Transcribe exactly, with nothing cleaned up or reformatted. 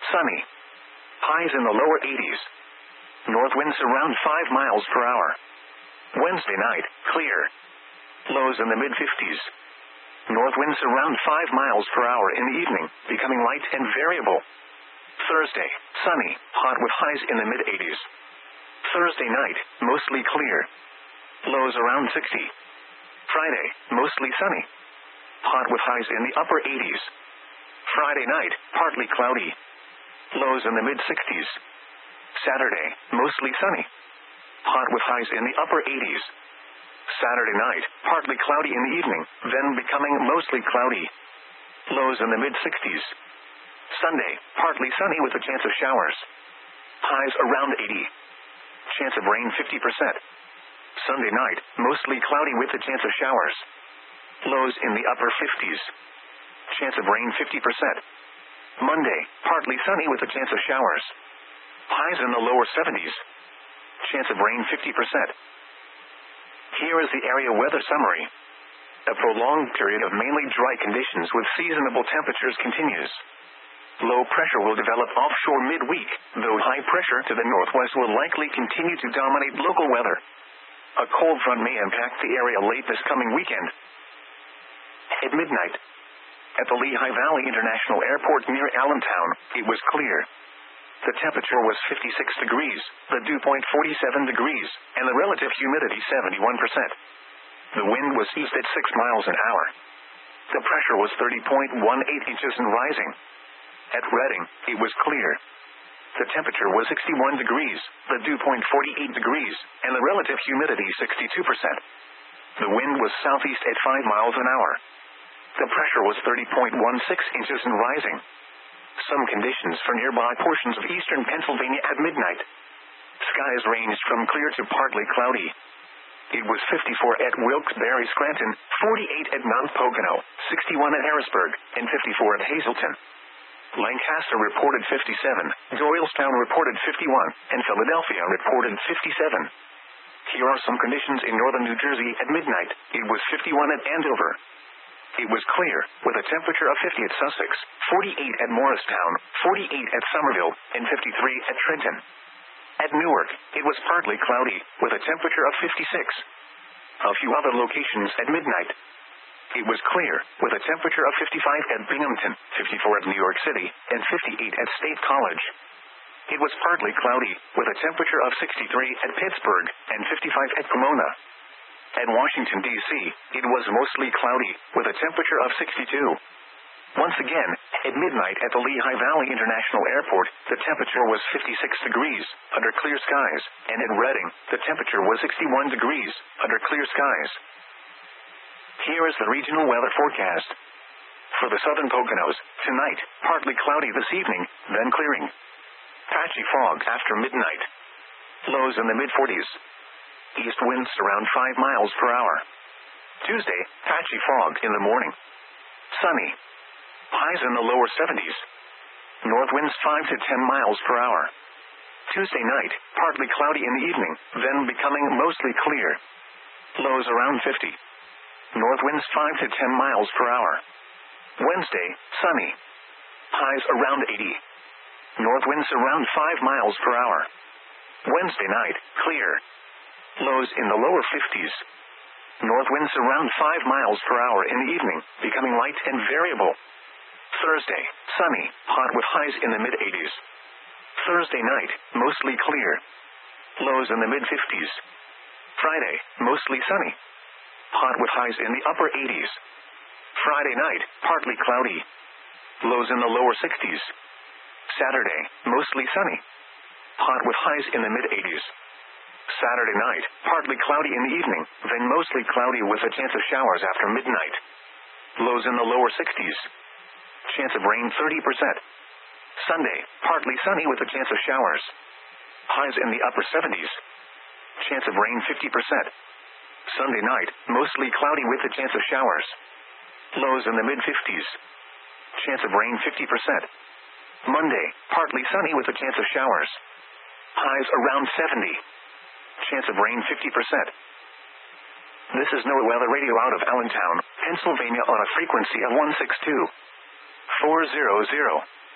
sunny. Highs in the lower eighties. North winds around five miles per hour. Wednesday night, clear. Lows in the mid-fifties. North winds around five miles per hour in the evening, becoming light and variable. Thursday, sunny, hot with highs in the mid-eighties. Thursday night, mostly clear. Lows around sixty. Friday, mostly sunny. Hot with highs in the upper eighties. Friday night, partly cloudy. Lows in the mid-sixties. Saturday, mostly sunny. Hot with highs in the upper eighties. Saturday night, partly cloudy in the evening, then becoming mostly cloudy. Lows in the mid-sixties. Sunday, partly sunny with a chance of showers. Highs around eighty. Chance of rain fifty percent. Sunday night, mostly cloudy with a chance of showers. Lows in the upper fifties. Chance of rain fifty percent. Monday, partly sunny with a chance of showers. Highs in the lower seventies. Chance of rain fifty percent. Here is the area weather summary. A prolonged period of mainly dry conditions with seasonable temperatures continues. Low pressure will develop offshore midweek, though high pressure to the northwest will likely continue to dominate local weather. A cold front may impact the area late this coming weekend. At midnight, at the Lehigh Valley International Airport near Allentown, it was clear. The temperature was fifty-six degrees, the dew point forty-seven degrees, and the relative humidity seventy-one percent. The wind was east at six miles an hour. The pressure was thirty point one eight inches and rising. At Redding, it was clear. The temperature was sixty-one degrees, the dew point forty-eight degrees, and the relative humidity sixty-two percent. The wind was southeast at five miles an hour. The pressure was thirty point one six inches and rising. Some conditions for nearby portions of eastern Pennsylvania at midnight. Skies ranged from clear to partly cloudy. It was fifty-four at Wilkes-Barre, Scranton, forty-eight at Mount Pocono, sixty-one at Harrisburg, and fifty-four at Hazleton. Lancaster reported fifty-seven, Doylestown reported fifty-one, and Philadelphia reported fifty-seven. Here are some conditions in northern New Jersey at midnight. It was fifty-one at Andover. It was clear, with a temperature of fifty at Sussex, forty-eight at Morristown, forty-eight at Somerville, and fifty-three at Trenton. At Newark, it was partly cloudy, with a temperature of fifty-six. A few other locations at midnight. It was clear, with a temperature of fifty-five at Binghamton, fifty-four at New York City, and fifty-eight at State College. It was partly cloudy, with a temperature of sixty-three at Pittsburgh, and fifty-five at Pomona. At Washington, D C, it was mostly cloudy, with a temperature of sixty-two. Once again, at midnight at the Lehigh Valley International Airport, the temperature was fifty-six degrees, under clear skies, and at Redding, the temperature was sixty-one degrees, under clear skies. Here is the regional weather forecast. For the southern Poconos, tonight, partly cloudy this evening, then clearing. Patchy fog after midnight. Lows in the mid-forties. East winds around five miles per hour. Tuesday, patchy fog in the morning. Sunny. Highs in the lower seventies. North winds five to ten miles per hour. Tuesday night, partly cloudy in the evening, then becoming mostly clear. Lows around fifty. North winds five to ten miles per hour. Wednesday, sunny. Highs around eighty. North winds around five miles per hour. Wednesday night, clear. Lows in the lower fifties. North winds around five miles per hour in the evening, becoming light and variable. Thursday, sunny, hot with highs in the mid-eighties. Thursday night, mostly clear. Lows in the mid-fifties. Friday, mostly sunny. Hot with highs in the upper eighties. Friday night, partly cloudy. Lows in the lower sixties. Saturday, mostly sunny. Hot with highs in the mid-eighties. Saturday night, partly cloudy in the evening, then mostly cloudy with a chance of showers after midnight. Lows in the lower sixties. Chance of rain thirty percent. Sunday, partly sunny with a chance of showers. Highs in the upper seventies. Chance of rain fifty percent. Sunday night, mostly cloudy with a chance of showers. Lows in the mid-fifties. Chance of rain fifty percent. Monday, partly sunny with a chance of showers. Highs around seventy. Chance of rain fifty percent. This is NOAA Weather Radio out of Allentown, Pennsylvania on a frequency of one six two point four hundred.